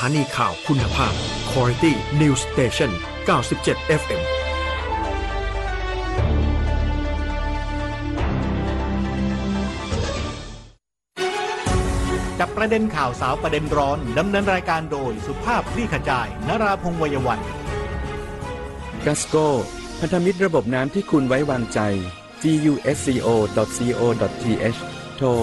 านีข่าวคุณภาพ Quality News Station 97 FM จับประเด็นข่าวสาวประเด็นร้อนดำเนินรายการโดยสุภาพคลี่ขจายนราพงษ์ วัยวันกัสโกพันธมิตรระบบน้ำที่คุณไว้วางใจ gusco.co.th โทร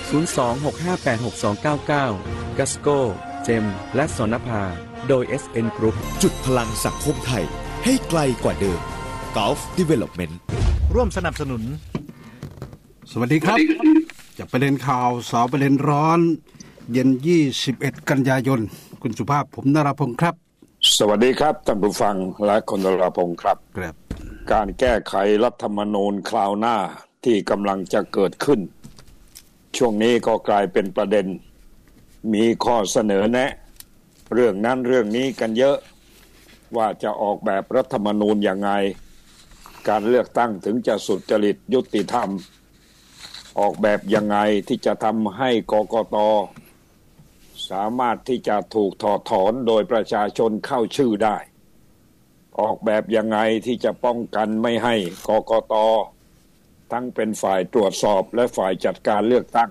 026586299 กัสโกเจมและสนภาโดย SN Group จุดพลังสังคมไทยให้ไกลกว่าเดิม Gulf Development ร่วมสนับสนุนสวัสดีครับจากประเด็นข่าวสาวประเด็นร้อนเย็น21กันยายนคุณสุภาพผมนราพงษ์ครับสวัสดีครับท่านผู้ฟังและคุณนราพงษ์ครับครับการแก้ไขรัฐธรรมนูญคราวหน้าที่กำลังจะเกิดขึ้นช่วงนี้ก็กลายเป็นประเด็นมีข้อเสนอแนะเรื่องนั้นเรื่องนี้กันเยอะว่าจะออกแบบรัฐธรรมนูญยังไงการเลือกตั้งถึงจะสุจริตยุติธรรมออกแบบยังไงที่จะทำให้กกต.สามารถที่จะถูกถอดถอนโดยประชาชนเข้าชื่อได้ออกแบบยังไงที่จะป้องกันไม่ให้กกต.ทั้งเป็นฝ่ายตรวจสอบและฝ่ายจัดการเลือกตั้ง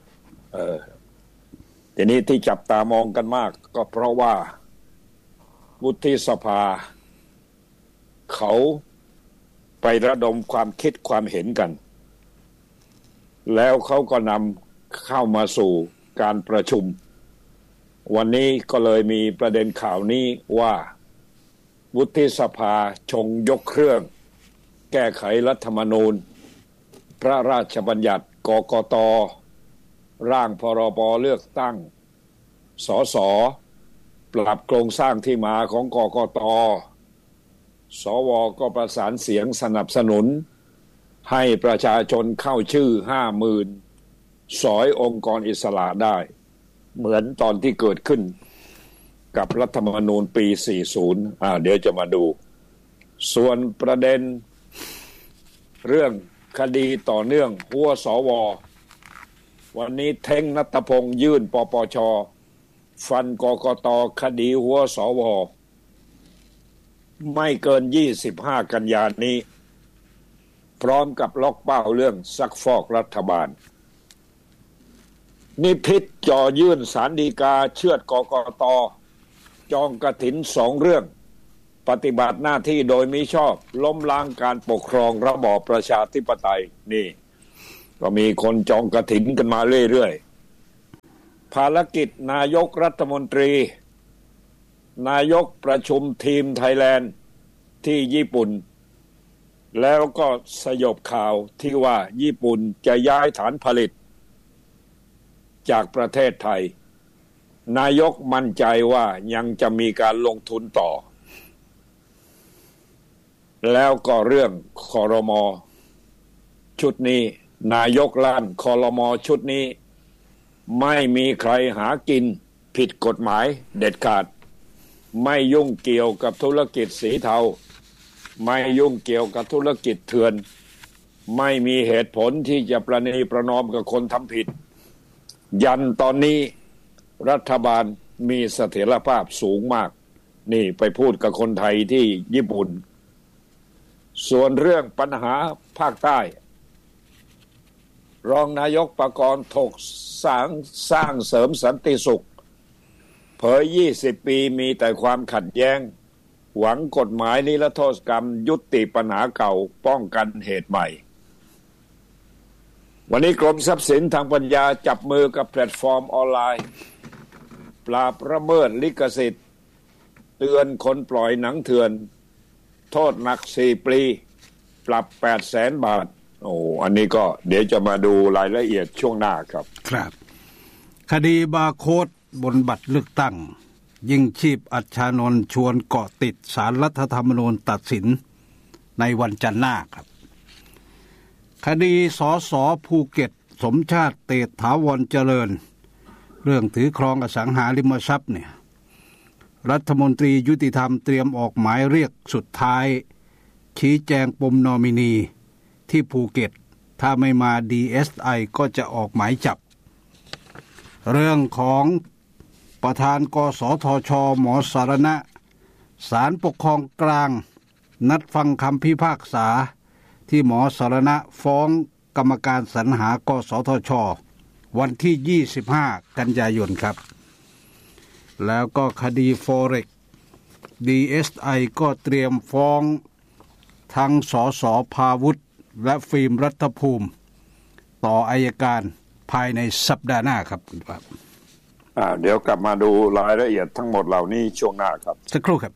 ทีนี้ที่จับตามองกันมากก็เพราะว่าวุฒิสภาเขาไประดมความคิดความเห็นกันแล้วเขาก็นำเข้ามาสู่การประชุมวันนี้ก็เลยมีประเด็นข่าวนี้ว่าวุฒิสภาชงยกเครื่องแก้ไขรัฐธรรมนูญพระราชบัญญัติกกต.ร่างพรบเลือกตั้งสส.ปรับโครงสร้างที่มาของกกต.สว.ก็ประสานเสียงสนับสนุนให้ประชาชนเข้าชื่อ 50,000 สอยองค์กรอิสระได้เหมือนตอนที่เกิดขึ้นกับรัฐธรรมนูญปี 40เดี๋ยวจะมาดูส่วนประเด็นเรื่องคดีต่อเนื่องหัวสว.วันนี้เท่งณัฐพงษ์ยื่นปปช.ฟันกกต.คดีหัวสว.ไม่เกิน25กันยายนนี้พร้อมกับล็อกเป้าเรื่องซักฟอกรัฐบาลนิพิษจ่อยื่นศาลฎีกาเชือดกกต.จองกฐิน2เรื่องปฏิบัติหน้าที่โดยมิชอบล้มล้างการปกครองระบอบประชาธิปไตยนี่ก็มีคนจองกฐินกันมาเรื่อยๆภารกิจนายกรัฐมนตรีนายกประชุมทีมไทยแลนด์ที่ญี่ปุ่นแล้วก็สยบข่าวที่ว่าญี่ปุ่นจะย้ายฐานผลิตจากประเทศไทยนายกมั่นใจว่ายังจะมีการลงทุนต่อแล้วก็เรื่องครม.ชุดนี้นายกล้านครม.ชุดนี้ไม่มีใครหากินผิดกฎหมายเด็ดขาดไม่ยุ่งเกี่ยวกับธุรกิจสีเทาไม่ยุ่งเกี่ยวกับธุรกิจเถื่อนไม่มีเหตุผลที่จะประนีประนอมกับคนทำผิดยันตอนนี้รัฐบาลมีเสถียรภาพสูงมากนี่ไปพูดกับคนไทยที่ญี่ปุ่นส่วนเรื่องปัญหาภาคใต้รองนายกปกรณ์ถกสร้างเสริมสันติสุขเผย20 ปีมีแต่ความขัดแย้งหวังกฎหมายนิรโทษกรรมยุติปัญหาเก่าป้องกันเหตุใหม่วันนี้กรมทรัพย์สินทางปัญญาจับมือกับแพลตฟอร์มออนไลน์ปราบละเมิดลิขสิทธิ์เตือนคนปล่อยหนังเถื่อนโทษหนัก4 ปีปรับ 800,000 บาทอันนี้ก็เดี๋ยวจะมาดูรายละเอียดช่วงหน้าครับครับคดีบาร์โค้ดบนบัตรเลือกตั้งยิ่งชีพอัชชานนท์ชวนเกาะติดศาลรัฐธรรมนูญตัดสินในวันจันทร์หน้าครับคดีสส.ภูเก็ตสมชาติเตถาวรเจริญเรื่องถือครองอสังหาริมทรัพย์เนี่ยรัฐมนตรียุติธรรมเตรียมออกหมายเรียกสุดท้ายชี้แจงปมนอมินีที่ภูเก็ตถ้าไม่มา DSI ก็จะออกหมายจับเรื่องของประธานกสทช.หมอสารณะศาลปกครองกลางนัดฟังคำพิพากษาที่หมอสารณะฟ้องกรรมการสรรหากสทช.วันที่25กันยายนครับแล้วก็คดี Forex DSI ก็เตรียมฟ้องทั้งสส.ภาวุฒิและฟิล์มรัฐภูมิต่ออัยการภายในสัปดาห์หน้าครับคุณครับเดี๋ยวกลับมาดูรายละเอียดทั้งหมดเหล่านี้ช่วงหน้าครับสักครู่ครับ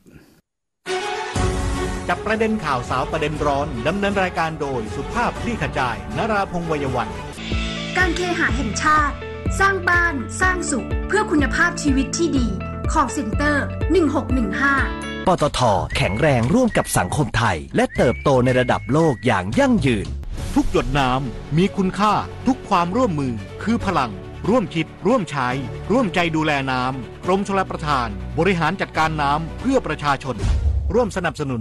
จับประเด็นข่าวสาวประเด็นร้อนดำเนินรายการโดยสุภาพคลี่ขจายนราพงษ์ วัยวันการเคหะแห่งชาติสร้างบ้านสร้างสุขเพื่อคุณภาพชีวิตที่ดีcall center 1615 ปตท.แข็งแรงร่วมกับสังคมไทยและเติบโตในระดับโลกอย่างยั่งยืนทุกหยดน้ำมีคุณค่าทุกความร่วมมือคือพลังร่วมคิดร่วมใช้ร่วมใจดูแลน้ำกรมชลประทานบริหารจัดการน้ำเพื่อประชาชนร่วมสนับสนุน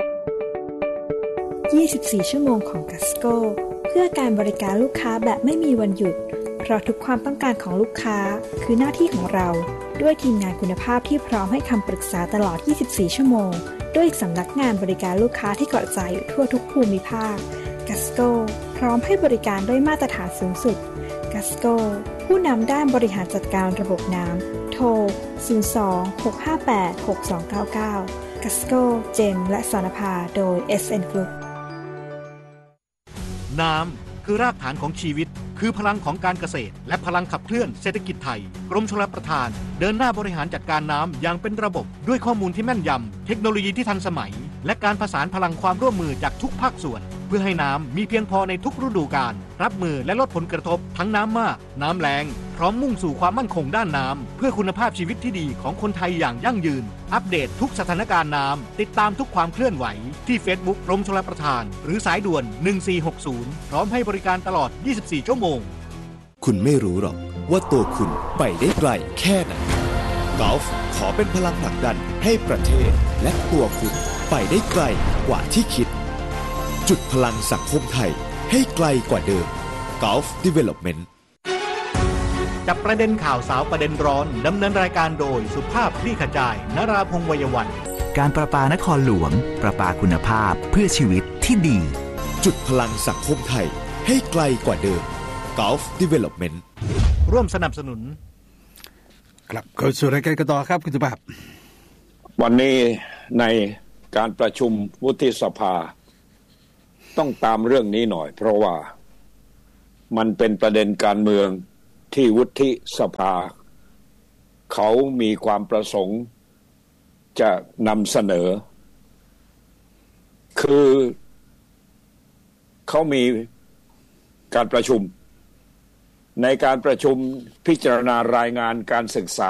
24 ชั่วโมงของกัสโก้เพื่อการบริการลูกค้าแบบไม่มีวันหยุดเพราะทุกความต้องการของลูกค้าคือหน้าที่ของเราด้วยทีมงานคุณภาพที่พร้อมให้คำปรึกษาตลอด 24 ชั่วโมงด้วยสำนักงานบริการลูกค้าที่กระจายอยู่ทั่วทุกภูมิภาคกัสโก้พร้อมให้บริการด้วยมาตรฐานสูงสุดกัสโก้ผู้นำด้านบริหารจัดการระบบน้ำโทร 02-658-6299 กัสโก้เจมและสรณภาโดย SN Group น้ำคือรากฐานของชีวิตคือพลังของการเกษตรและพลังขับเคลื่อนเศรษฐกิจไทยกรมชลประทานเดินหน้าบริหารจัดการน้ำอย่างเป็นระบบด้วยข้อมูลที่แม่นยำเทคโนโลยีที่ทันสมัยและการผสานพลังความร่วมมือจากทุกภาคส่วนเพื่อให้น้ำมีเพียงพอในทุกฤดูกาลรับมือและลดผลกระทบทั้งน้ำมากน้ำแล้งพร้อมมุ่งสู่ความมั่นคงด้านน้ำเพื่อคุณภาพชีวิตที่ดีของคนไทยอย่างยั่งยืนอัปเดตทุกสถานการณ์น้ำติดตามทุกความเคลื่อนไหวที่ Facebook กรมชลประทานหรือสายด่วน1460พร้อมให้บริการตลอด24ชั่วโมงคุณไม่รู้หรอกว่าตัวคุณไปได้ไกลแค่ไหนกอล์ฟขอเป็นพลังผลักดันให้ประเทศและตัวคุณไปได้ไกลกว่าที่คิดจุดพลังสังคมไทยให้ไกลกว่าเดิม Gulf Development จับประเด็นข่าวสาวประเด็นร้อนดำเนินรายการโดยสุภาพคลี่ขจายนราพงษ์ วัยวันการประปานครหลวงประปาคุณภาพเพื่อชีวิตที่ดีจุดพลังสังคมไทยให้ไกลกว่าเดิม Gulf Development ร่วมสนับสนุนกลับเข้าสู่รายการกันต่อครับคุณสุภาพวันนี้ในการประชุมวุฒิสภาต้องตามเรื่องนี้หน่อยเพราะว่ามันเป็นประเด็นการเมืองที่วุฒิสภาเขามีความประสงค์จะนำเสนอคือเขามีการประชุมในการประชุมพิจารณารายงานการศึกษา